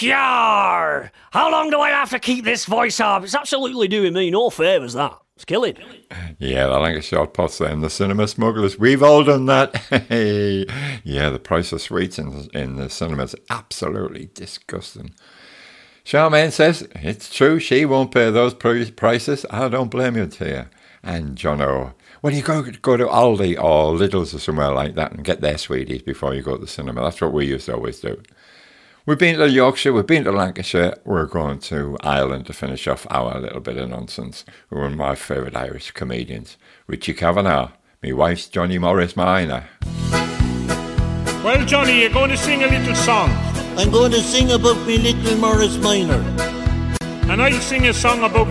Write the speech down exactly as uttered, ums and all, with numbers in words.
Yar! How long do I have to keep this voice up? It's absolutely doing me no favours, that. It's killing. Yeah, the Lancashire Pots and the Cinema Smugglers. We've all done that. Yeah, the price of sweets in, in the cinema is absolutely disgusting. Charmaine says, it's true, she won't pay those prices. I don't blame you, Tia. And Jono, well, you go, go to Aldi or Lidl's or somewhere like that and get their sweeties before you go to the cinema. That's what we used to always do. We've been to Yorkshire, we've been to Lancashire, we're going to Ireland to finish off our little bit of nonsense. We're one of my favourite Irish comedians, Richie Kavanagh. My wife's Johnny Morris Minor. Well, Johnny, you're going to sing a little song. I'm going to sing about me little Morris Minor. And I'll sing a song about